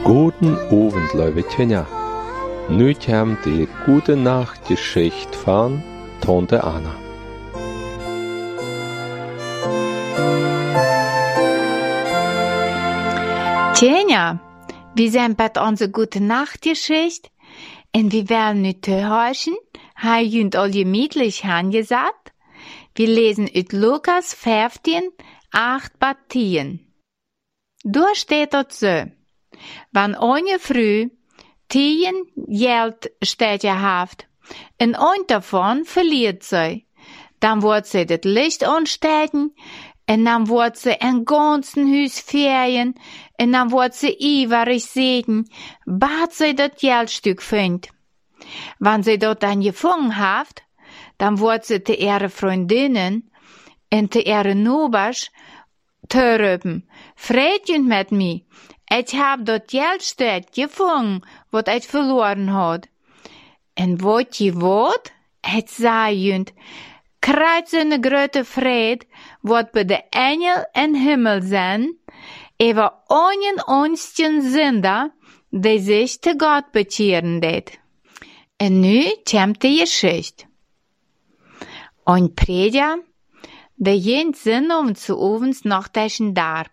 Guten Abend, liebe Kinder. Nu kommt die gute Nachtgeschichte von Tante Anna. Tjena, wir sind bei unserer gute Nachtgeschichte und wir werden nu zuhören, har jünt all gemütlich angesagt. Wir lesen ut Lukas 15, 8-10. Da steht dort so: Wann eine Früh 10 Geldstädte haft, und ein davon verliert sie, dann wird sie das Licht anstecken, und dann wird sie ein ganzen Haus ferien, und dann wird sie ewig sehen, bis sie das Geldstück findet. Wenn sie dort dann gefangen haft, dann wird sie zu ihren Freundinnen und zu ihren Nachbars terüben: Freundchen mit mir, ich hab dort Geldstück gefangen, wat ich verloren hat. Und wat je wat? Ich sag jünt, krijgt ze een grote vrede, wat bei de Engel in Himmel zijn, über einen einzigen Sünder, die sich zu Gott bekehren det. Und nu kommt die Geschichte. Ein Prediger, der jeden Sinn zu ovens nachdeschen darf.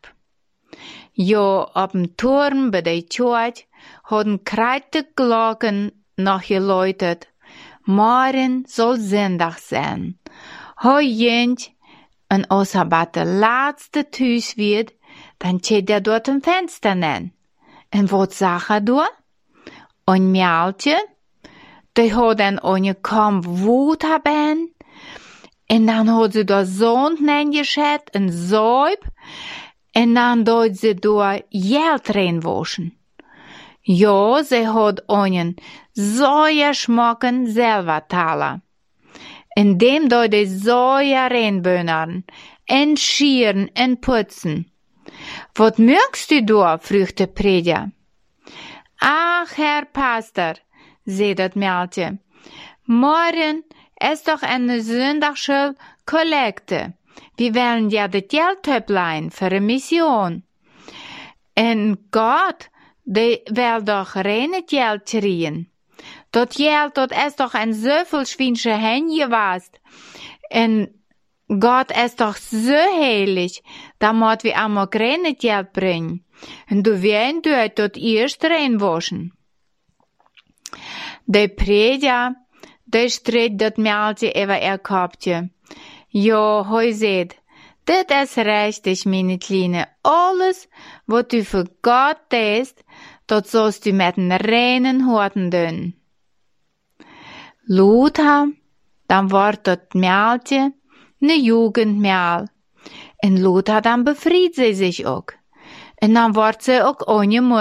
Ja, auf dem Turm bei der Church haben kreite Glocken noch geläutet. Morgen soll Sonntag sein. Hoi jent, und als er der letzte Tüß wird, dann steht er dort im Fenster nen. Und was sagt er da? Ein Mädchen, die hat dann eine kaum Wut haben, und dann hat sie da Sand hineingeschätzt, und Säub, und dann dort sie da Geld reinwaschen. Ja, sie hat einen sehr schmacken Silbertaler. In dem dort die Säue reinböhnern, und schieren, und putzen. Was mögst du da? fragt der Prediger. Ach, Herr Pastor, sagt das Mädchen, morgen ist doch eine sonntagsche Kollekte. Wir wollen ja das Geld ableihen für eine Mission. Und Gott, der will doch reines Geld kriegen. Das Geld, das ist doch ein so viel schweinische Hände was. Und Gott ist doch so heilig, damit wir einmal reines Geld bringen. Und du wirst dort das erst reinwaschen. Der Prediger, der stritt das Mädchen über ihr Kopfchen. Ja, hoi seht, das ist richtig, meine Kleine. Alles, was du für Gott tust, das sollst du mit den reinen Horten tun. Lothar, dann wird das Mädchen ne Jugendmädel. Und Lothar, dann befreit sie sich auch. Und dann wird sie auch ohne